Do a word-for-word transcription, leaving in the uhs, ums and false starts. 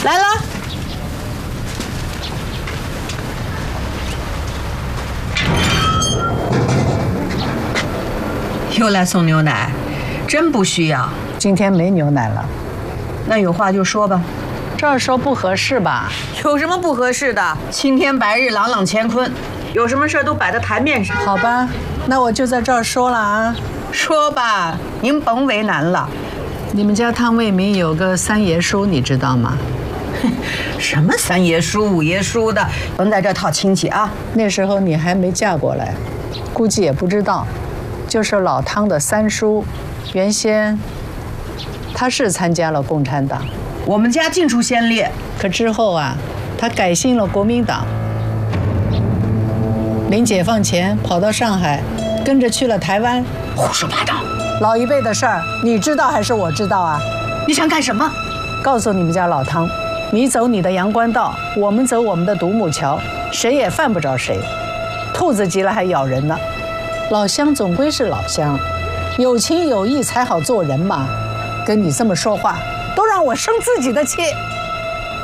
来了。又来送牛奶，真不需要。 今天没牛奶了。 那有话就说吧。 这儿说不合适吧？ 有什么不合适的？青天白日，朗朗乾坤，有什么事都摆在台面上。 好吧，那我就在这儿说了啊。 说吧，您甭为难了。 你们家汤卫民有个三爷叔，你知道吗？ 什么三爷叔、五爷叔的，甭在这套亲戚啊。 那时候你还没嫁过来，估计也不知道。就是老汤的三叔，原先他是参加了共产党， 我们家尽出先烈。 可之后啊，他改信了国民党。临解放前跑到上海，跟着去了台湾。 胡说八道！ 老一辈的事儿，你知道还是我知道啊？ 你想干什么？ 告诉你们家老汤，你走你的阳关道，我们走我们的独木桥，谁也犯不着谁。兔子急了还咬人呢。老乡总归是老乡，有情有义才好做人嘛。跟你这么说话，都让我生自己的气。